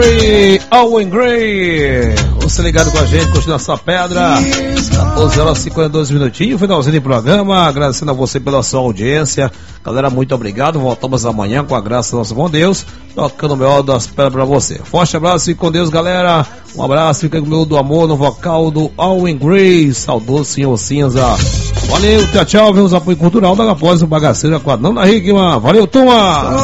Owen Gray. Você ligado com a gente, continua essa pedra. 14h52 minutinhos, finalzinho do programa. Agradecendo a você pela sua audiência. Galera, muito obrigado. Voltamos amanhã com a graça do nosso bom Deus, tocando o melhor das pedras pra você. Forte abraço e com Deus, galera. Um abraço, fica com o meu do amor no vocal do Owen Gray. Saudoso Senhor Cinza. Valeu, tchau, tchau. Vemos o apoio cultural da após o Bagaceira Quadrão da Rigma. Valeu, turma.